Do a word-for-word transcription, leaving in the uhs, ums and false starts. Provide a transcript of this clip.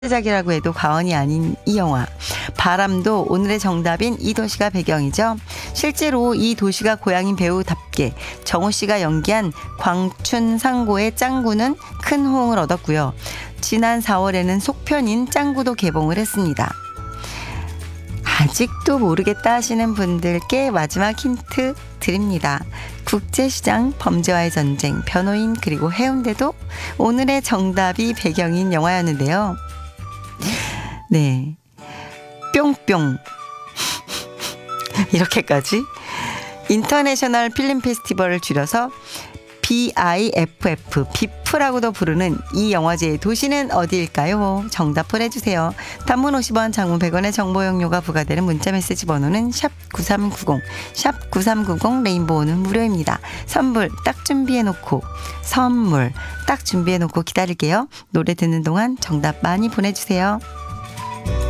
시작이라고 해도 과언이 아닌 이 영화. 바람도 오늘의 정답인 이 도시가 배경이죠. 실제로 이 도시가 고향인 배우답게 정우 씨가 연기한 광춘상고의 짱구는 큰 호응을 얻었고요. 지난 사월에는 속편인 짱구도 개봉을 했습니다. 아직도 모르겠다 하시는 분들께 마지막 힌트 드립니다. 국제시장, 범죄와의 전쟁, 변호인 그리고 해운대도 오늘의 정답이 배경인 영화였는데요. 네, 뿅뿅 이렇게까지 인터내셔널 필름 페스티벌을 줄여서 비아이에프에프, 비프라고도 부르는 이 영화제의 도시는 어디일까요? 정답 보내주세요. 단문 오십 원, 장문 백 원의 정보용료가 부과되는 문자메시지 번호는 샵 구삼구공, 샵 구삼구공, 레인보우는 무료입니다. 선물 딱 준비해놓고 선물 딱 준비해놓고 기다릴게요. 노래 듣는 동안 정답 많이 보내주세요.